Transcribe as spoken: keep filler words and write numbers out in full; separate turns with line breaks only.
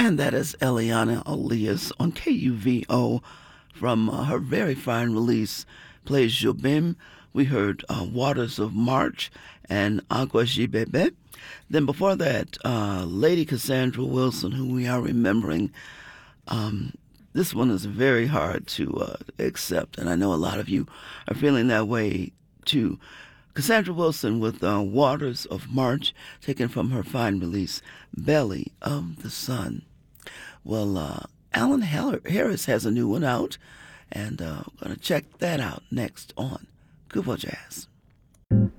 And that is Eliana Elias on K U V O from uh, her very fine release, Plays Jobim. We heard uh, Waters of March and Agua Bebe. Then before that, uh, Lady Cassandra Wilson, who we are remembering. Um, this one is very hard to uh, accept, and I know a lot of you are feeling that way too. Cassandra Wilson with uh, Waters of March, taken from her fine release, Belly of the Sun. Well, uh, Alan Harris has a new one out, and uh, I'm going to check that out next on Kubo Jazz.